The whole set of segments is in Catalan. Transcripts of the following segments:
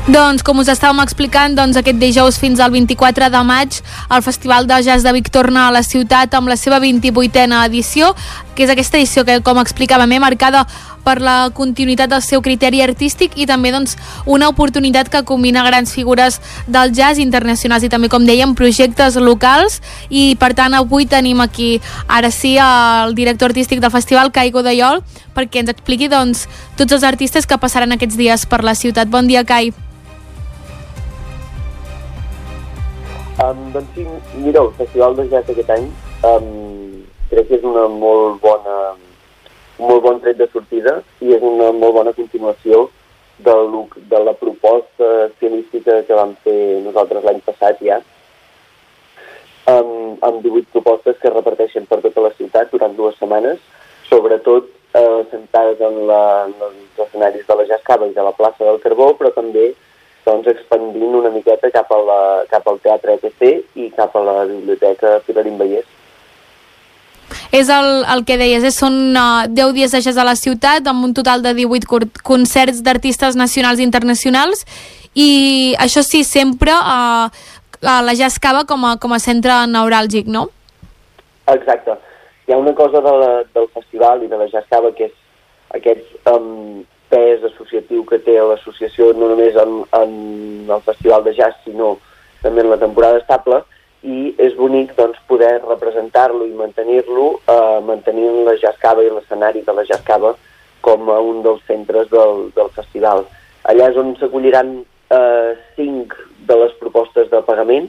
Doncs, com us estàvem explicant, aquest dijous fins al 24 de maig el Festival de Jazz de Vic torna a la ciutat amb la seva 28a edició, que és aquesta edició que, com explicàvem, marcada per la continuïtat del seu criteri artístic i també una oportunitat que combina grans figures del jazz internacionals i també, com dèiem, projectes locals. I per tant avui tenim aquí ara sí el director artístic del festival, Cai Godellol, perquè ens expliqui tots els artistes que passaran aquests dies per la ciutat. Bon dia, Cai. Doncs sí, mira, el Festival de Jazz aquest any crec que és un molt bon tret de sortida i és una molt bona continuació de la proposta estilística que vam fer nosaltres l'any passat ja, amb 18 propostes que es reparteixen per tota la ciutat durant 2 setmanes, sobretot sentades en els escenaris de la Jazz Cava i de la plaça del Carbó, però també expandint una miqueta cap al Teatre ETC i cap a la Biblioteca Pilarín Vallès. És el que deies, són 10 dies de jazz a la ciutat amb un total de 18 concerts d'artistes nacionals i internacionals, i això sí, sempre a la Jazz Cava com a centre neuràlgic, no? Exacte. Hi ha una cosa del festival i de la Jazz Cava que és aquest pes associatiu que té l'associació no només en el festival de jazz sinó també en la temporada estable, i és bonic poder representar-lo i mantenir-lo mantenint la Jazz Cava i l'escenari de la Jazz Cava com a un dels centres del festival. Allà és on s'acolliran 5 de les propostes de pagament,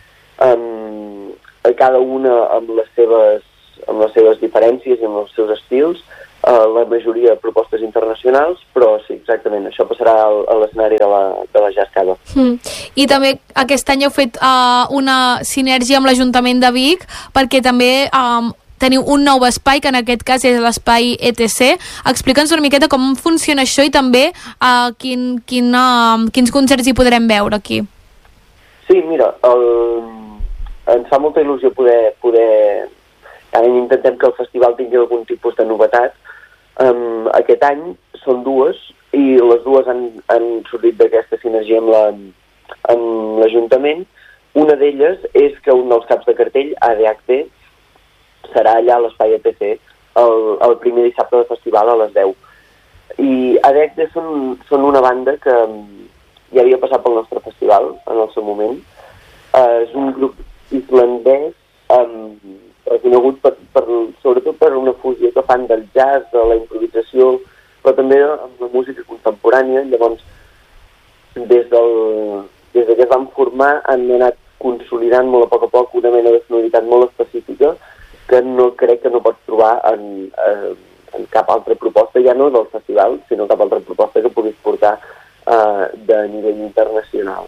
cada una amb les seves diferències i amb els seus estils, la majoria de propostes internacionals, però sí, exactament, això passarà a l'escenari de la Jazz Cava. I també aquest any heu fet una sinergia amb l'Ajuntament de Vic, perquè també teniu un nou espai, que en aquest cas és l'espai ETC. Explica'ns una miqueta com funciona això i també quins concerts hi podrem veure aquí. Sí, mira, ens fa molta il·lusió poder... Cada any intentem que el festival tingui algun tipus de novetat. Aquest any són 2 i les 2 han sortit d'aquesta sinergia amb l'Ajuntament. Una d'elles és que un dels caps de cartell, ADHD, serà allà a l'espai ETC el primer dissabte de festival a les 10. I ADHD són una banda que ja havia passat pel nostre festival en el seu moment. És un grup islandès reconegut sobretot per una fusió que fan del jazz, de la improvisació, però també amb la música contemporània. Llavors, des que es van formar, han anat consolidant molt a poc una mena de sonoritat molt específica que crec que no pots trobar en cap altra proposta, ja no del festival, sinó cap altra proposta que puguis portar de nivell internacional.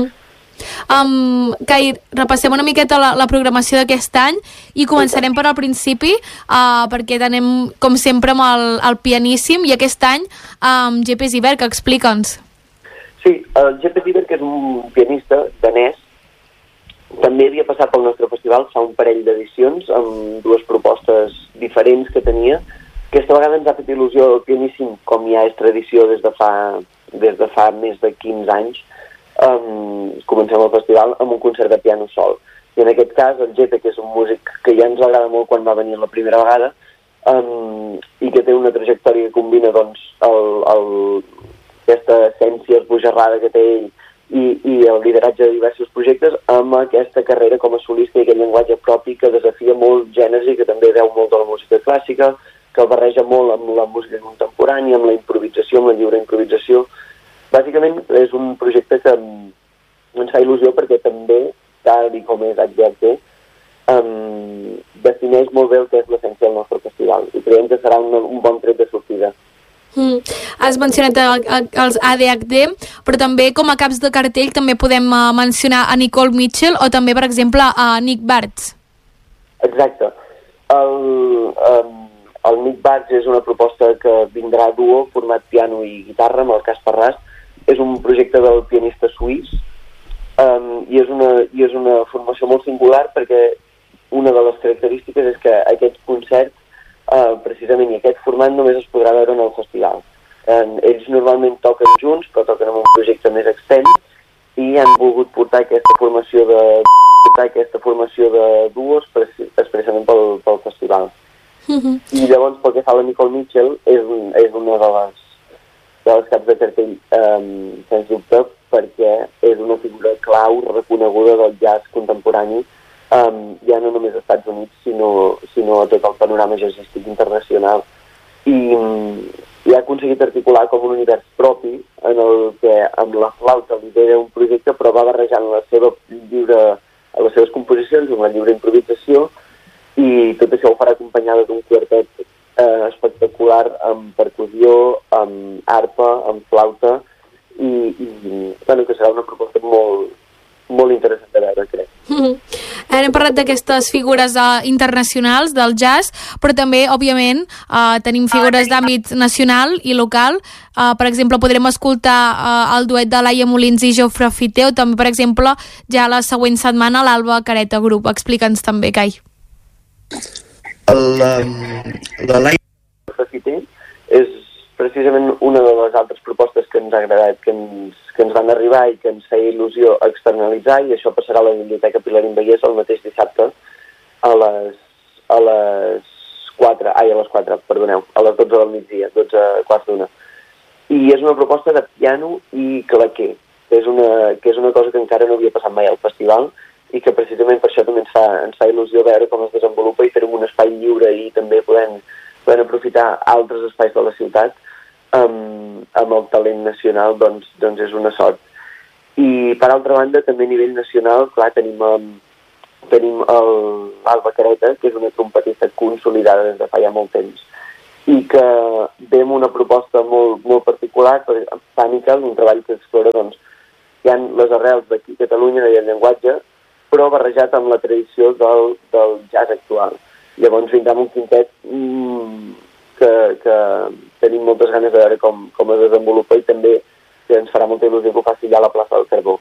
Cai, repassem una miqueta la programació d'aquest any i començarem per al principi, perquè tenim, com sempre, amb el pianíssim, i aquest any amb Jeppe Ziberg. Explica'ns. Sí, el Jeppe Ziberg és un pianista danès, també havia passat pel nostre festival fa un parell d'edicions amb 2 propostes diferents que tenia. Aquesta vegada ens ha fet il·lusió el pianíssim, com ja és tradició des de fa més de 15 anys. Comencem el festival amb un concert de piano sol, i en aquest cas el Jeppe, que és un músic que ja ens agrada molt quan va venir la primera vegada, i que té una trajectòria que combina aquesta essència esbojarrada que té ell i el lideratge de diversos projectes amb aquesta carrera com a solista i aquest llenguatge propi que desafia molt gèneres i que també veu molt de la música clàssica, que el barreja molt amb la música contemporània, amb la improvisació, amb la lliure improvisació. Bàsicament és un projecte que ens fa il·lusió perquè també, tal com és HDHD, defineix molt bé el que és l'essència del nostre festival i creiem que serà un bon tret de sortida. Has mencionat els ADHD, però també com a caps de cartell també podem mencionar a Nicole Mitchell o també, per exemple, a Nick Bartz. Exacte. El Nick Bartz és una proposta que vindrà a duo, format piano i guitarra, amb el Caspar Ras. És un projecte del pianista suís i és una formació molt singular perquè una de les característiques és que aquest concert precisament i aquest format només es podrà veure en el festival. Ells normalment toquen junts, però toquen en un projecte més extens i han volgut portar aquesta formació de duos expressament pel festival. I llavors, pel que fa a la Nicole Mitchell, és una de les caps de cartell, sens dubte, perquè és una figura clau reconeguda del jazz contemporani, ja no només als Estats Units, sinó a tot el panorama jazzístic internacional. I ha aconseguit articular com un univers propi en el que amb la flauta lidera un projecte, però va barrejant les seves composicions amb la lliure improvisació, i tot això ho farà acompanyada d'un quartet espectacular amb percussió, amb arpa, amb flauta, i bueno, que serà una proposta molt interessant de veure, crec. Ara hem parlat d'aquestes figures internacionals del jazz, però també, òbviament, tenim figures d'àmbit nacional i local. Per exemple, podrem escoltar el duet de Laia Molins i Jofre Fité, o també, per exemple, ja la següent setmana l'Alba Careta Group. Explica'ns també, Cai. La Laia Fité és precisament una de les altres propostes que ens ha agradat, que ens van arribar i que ens feia il·lusió externalitzar, i això passarà a la Biblioteca Pilarín Vallès el mateix dissabte a les 12 del migdia, 12:15. I és una proposta de piano i claquer, que és una cosa que encara no havia passat mai al festival i que precisament per això també ens fa il·lusió veure com es desenvolupa i fer-ho en un espai lliure i també podent aprofitar altres espais de la ciutat amb el talent nacional, doncs és una sort. I per altra banda, també a nivell nacional, clar, tenim l'Alba Careta, que és una trompetista consolidada des de fa ja molt temps, i que ve amb una proposta molt particular, Pànica, un treball que explora, doncs, hi ha les arrels d'aquí a Catalunya del llenguatge, però barrejat amb la tradició del jazz actual. Llavors vindrà amb un quintet que tenim moltes ganes de veure com es desenvolupa i també que ens farà molta il·lusió que ho faci ja a la plaça del Carbó.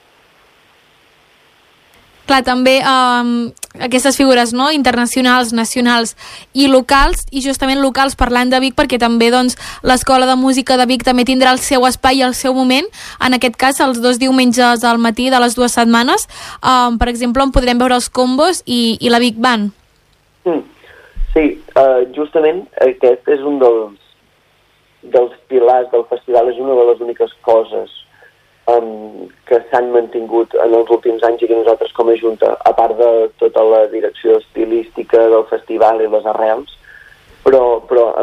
Clar, també aquestes figures, no?, internacionals, nacionals i locals, i justament locals parlant de Vic, perquè també doncs, l'Escola de Música de Vic també tindrà el seu espai i el seu moment, en aquest cas els 2 diumenges al matí de les 2 setmanes, per exemple, on podrem veure els combos i la Big Band. Sí, justament aquest és un dels pilars del festival, és una de les úniques coses que s'han mantingut en els últims anys i que nosaltres com a Junta, a part de tota la direcció estilística del festival i les arrels, però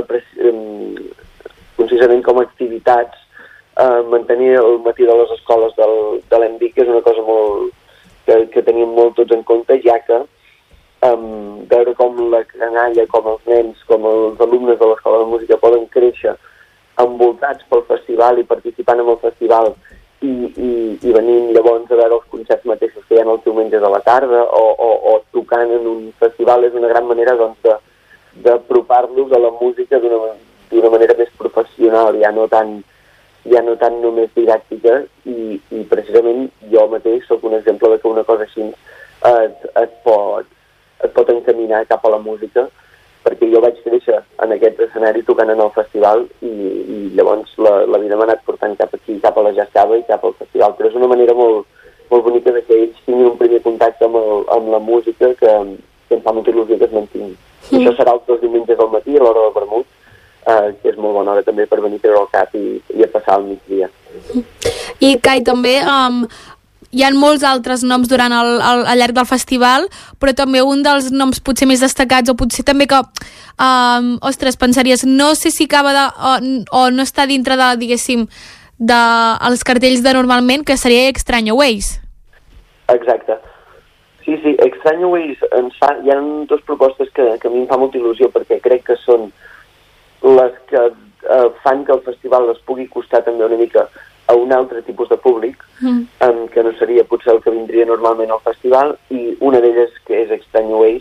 precisament com a activitats, mantenir el matí de les escoles de l'EMBIC és una cosa que tenim molt tots en compte, ja que veure com la canalla, com els nens, com els alumnes de l'Escola de Música poden créixer envoltats pel festival i participant en el festival i venint llavors a veure els concerts mateixos que hi ha els diumenges a la tarda o tocant en un festival és una gran manera doncs, d'apropar-los a la música d'una manera més professional, ja no tan només didàctica i precisament jo mateix soc un exemple de que una cosa així et pot encaminar cap a la música, perquè jo vaig créixer en aquest escenari tocant en el festival i llavors la vida m'ha anat portant cap aquí, cap a la Jazz Cava i cap al festival, però és una manera molt bonica de que ells tinguin un primer contacte amb la música que em fa molta il·lusió que es mantingui. Això serà els 2 diumenges al matí a l'hora del vermut, que és molt bona hora també per venir a treure el cap i a passar al migdia. I Cai, també hi ha molts altres noms durant al llarg del festival, però també un dels noms potser més destacats, o potser també que pensaries, no sé si acaba o no està dintre de, diguéssim, dels cartells de normalment, que seria Extraño Ways. Exacte. Sí, Extraño Ways hi ha 2 propostes que a mi em fa molta il·lusió, perquè crec que són les que fan que el festival es pugui costar també una mica a un altre tipus de públic, que no seria potser el que vindria normalment al festival, i una d'elles, que és Extraño Ways,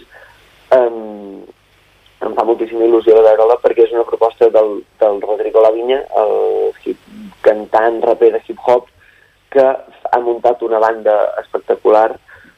em fa moltíssima il·lusió de veure-la, perquè és una proposta del Rodrigo Laviña, el cantant, raper de hip-hop, que ha muntat una banda espectacular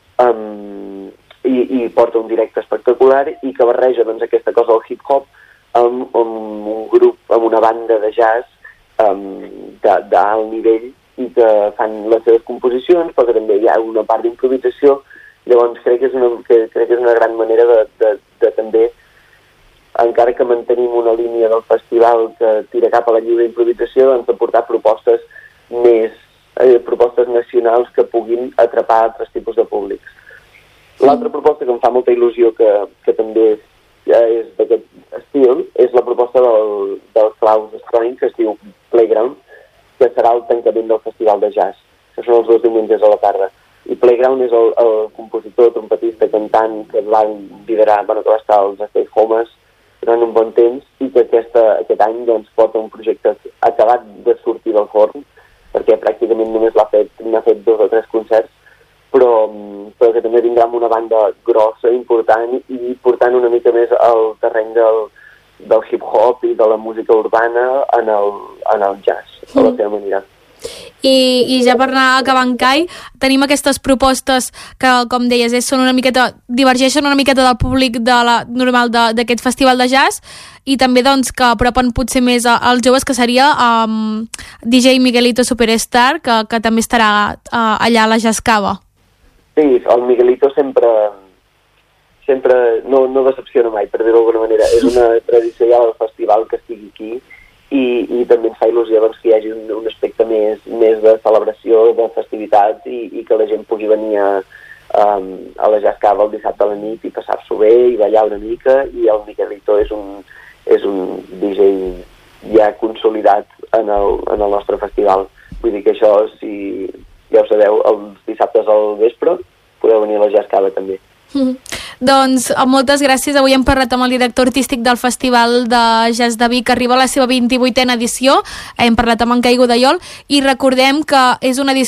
i porta un directe espectacular i que barreja doncs, aquesta cosa del hip-hop amb un grup, amb una banda de jazz d'alt nivell i que fan les seves composicions, però que també hi ha una part d'improvisació. Llavors crec que és una gran manera de també, encara que mantenim una línia del festival que tira cap a la lliure improvisació, doncs de portar propostes nacionals que puguin atrapar altres tipus de públics. L'altra proposta que em fa molta il·lusió que també és d'aquest estil és la proposta del Klaus Stroing, que es diu Playground, que serà el tancament del Festival de Jazz, que són els 2 diumenges a la tarda. I Playground és el compositor, trompetista, cantant que va liderar, que va estar als Stay Homes durant un bon temps i que aquest any doncs, porta un projecte acabat de sortir del forn, perquè pràcticament només n'ha fet 2 o 3 concerts, però que també vindrà amb una banda grossa, important i portant una mica més al terreny del hip-hop i de la música urbana en el jazz, a la seva manera. I ja per anar acabant, Kai, tenim aquestes propostes que, com deies, divergeixen una miqueta del públic normal d'aquest festival de jazz i també doncs, que apropen potser més als joves, que seria DJ Miguelito Superstar, que també estarà allà a la Jazz Cava. Sí, el Miguelito sempre no decepciona mai, per dir-ho d'alguna manera. És una tradició ja del festival que estigui aquí i també ens fa il·lusió doncs, que hi hagi un aspecte més de celebració, de festivitats i que la gent pugui venir a la Jazz Cava el dissabte a la nit i passar-s'ho bé i ballar una mica, i el Miguelito és un DJ ja consolidat en el nostre festival. Vull dir que això, si ja ho sabeu, els dissabtes al vespre podeu venir a la Jazz Cava també. Doncs moltes gràcies. Avui hem parlat amb el director artístic del Festival de Jazz de Vic, que arriba a la seva 28a edició. Hem parlat amb en Kai Godayol i recordem que és una edició